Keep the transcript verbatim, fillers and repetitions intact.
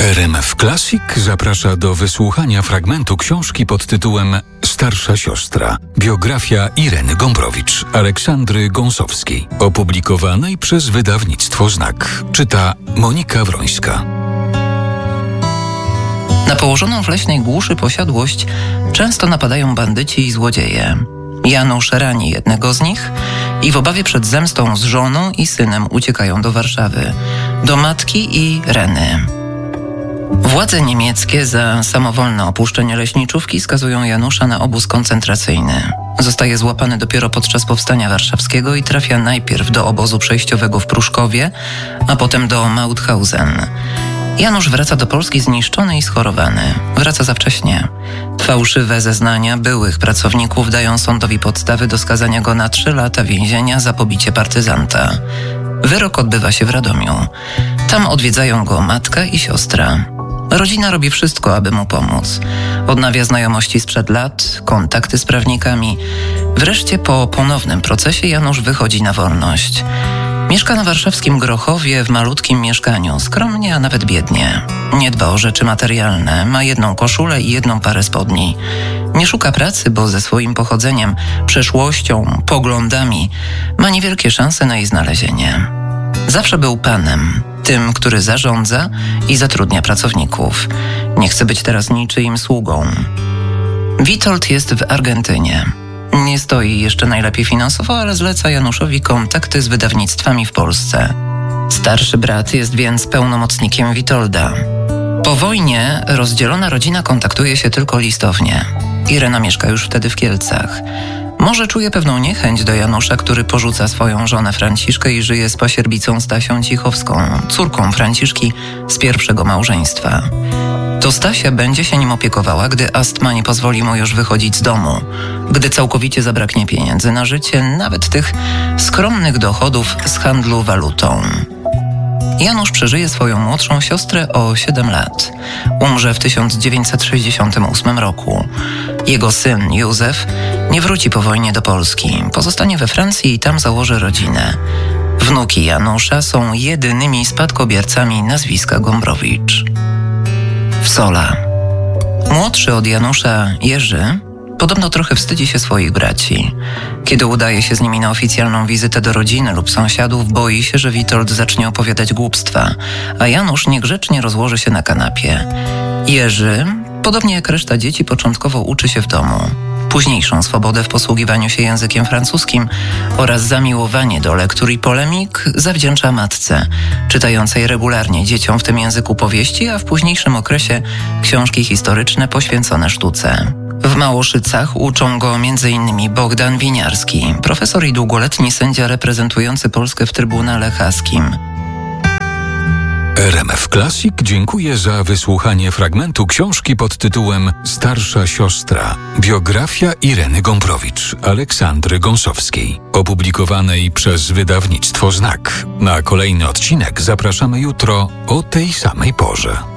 R M F Classic zaprasza do wysłuchania fragmentu książki pod tytułem Starsza siostra. Biografia Ireny Gombrowicz, Aleksandry Gąsowskiej, opublikowanej przez wydawnictwo Znak. Czyta Monika Wrońska. Na położoną w leśnej głuszy posiadłość często napadają bandyci i złodzieje. Janusz rani jednego z nich i w obawie przed zemstą z żoną i synem uciekają do Warszawy, do matki i Reny. Władze niemieckie za samowolne opuszczenie leśniczówki skazują Janusza na obóz koncentracyjny. Zostaje złapany dopiero podczas powstania warszawskiego i trafia najpierw do obozu przejściowego w Pruszkowie, a potem do Mauthausen. Janusz wraca do Polski zniszczony i schorowany. Wraca za wcześnie. Fałszywe zeznania byłych pracowników dają sądowi podstawy do skazania go na trzy lata więzienia za pobicie partyzanta. Wyrok odbywa się w Radomiu. Tam odwiedzają go matka i siostra. Rodzina robi wszystko, aby mu pomóc. Odnawia znajomości sprzed lat, kontakty z prawnikami. Wreszcie po ponownym procesie Janusz wychodzi na wolność. Mieszka na warszawskim Grochowie w malutkim mieszkaniu, skromnie, a nawet biednie. Nie dba o rzeczy materialne, ma jedną koszulę i jedną parę spodni. Nie szuka pracy, bo ze swoim pochodzeniem, przeszłością, poglądami ma niewielkie szanse na jej znalezienie. Zawsze był panem, tym, który zarządza i zatrudnia pracowników. Nie chce być teraz niczyim sługą. Witold jest w Argentynie. Nie stoi jeszcze najlepiej finansowo, ale zleca Januszowi kontakty z wydawnictwami w Polsce. Starszy brat jest więc pełnomocnikiem Witolda. Po wojnie rozdzielona rodzina kontaktuje się tylko listownie. Irena mieszka już wtedy w Kielcach. Może czuje pewną niechęć do Janusza, który porzuca swoją żonę Franciszkę i żyje z pasierbicą Stasią Cichowską, córką Franciszki z pierwszego małżeństwa. To Stasia będzie się nim opiekowała, gdy astma nie pozwoli mu już wychodzić z domu, gdy całkowicie zabraknie pieniędzy na życie, nawet tych skromnych dochodów z handlu walutą. Janusz przeżyje swoją młodszą siostrę o siedem lat. Umrze w tysiąc dziewięćset sześćdziesiątym ósmym roku. Jego syn Józef nie wróci po wojnie do Polski. Pozostanie we Francji i tam założy rodzinę. Wnuki Janusza są jedynymi spadkobiercami nazwiska Gombrowicz. Wsola. Młodszy od Janusza Jerzy podobno trochę wstydzi się swoich braci. Kiedy udaje się z nimi na oficjalną wizytę do rodziny lub sąsiadów, boi się, że Witold zacznie opowiadać głupstwa, a Janusz niegrzecznie rozłoży się na kanapie. Jerzy, podobnie jak reszta dzieci, początkowo uczy się w domu. Późniejszą swobodę w posługiwaniu się językiem francuskim oraz zamiłowanie do lektur i polemik zawdzięcza matce, czytającej regularnie dzieciom w tym języku powieści, a w późniejszym okresie książki historyczne poświęcone sztuce. W Małoszycach uczą go między innymi Bogdan Winiarski, profesor i długoletni sędzia reprezentujący Polskę w Trybunale Haskim. R M F Classic dziękuję za wysłuchanie fragmentu książki pod tytułem Starsza siostra. Biografia Ireny Gombrowicz, Aleksandry Gąsowskiej, opublikowanej przez wydawnictwo Znak. Na kolejny odcinek zapraszamy jutro o tej samej porze.